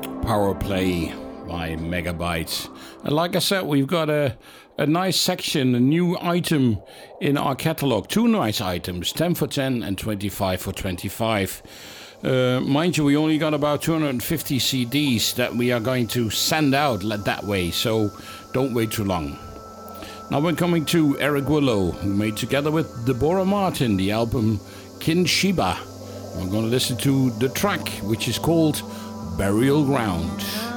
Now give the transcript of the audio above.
Power Play by Megabytes. And like I said, we've got a nice section, a new item in our catalog. Two nice items, 10 for 10 and 25 for 25. Mind you, we only got about 250 CDs that we are going to send out that way, so don't wait too long. Now we're coming to Eric Willow, who made together with Deborah Martin the album Kinshiba. We're going to listen to the track, which is called Burial Ground.